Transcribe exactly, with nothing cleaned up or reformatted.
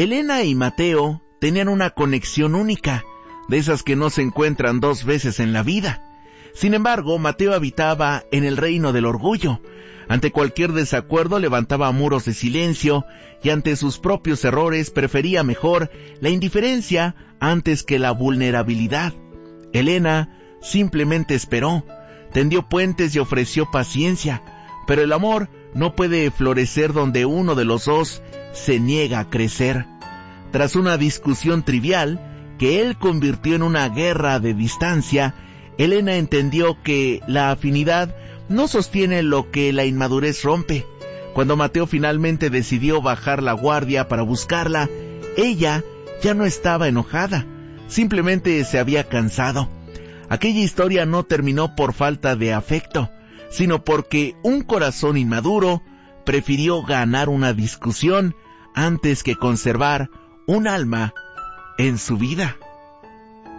Elena y Mateo tenían una conexión única, de esas que no se encuentran dos veces en la vida. Sin embargo, Mateo habitaba en el reino del orgullo. Ante cualquier desacuerdo levantaba muros de silencio y ante sus propios errores prefería mejor la indiferencia antes que la vulnerabilidad. Elena simplemente esperó, tendió puentes y ofreció paciencia, pero el amor no puede florecer donde uno de los dos se niega a crecer. Tras una discusión trivial que él convirtió en una guerra de distancia, Elena entendió que la afinidad no sostiene lo que la inmadurez rompe. Cuando Mateo finalmente decidió bajar la guardia para buscarla, ella ya no estaba enojada, simplemente se había cansado. Aquella historia no terminó por falta de afecto, sino porque un corazón inmaduro prefirió ganar una discusión antes que conservar un alma en su vida.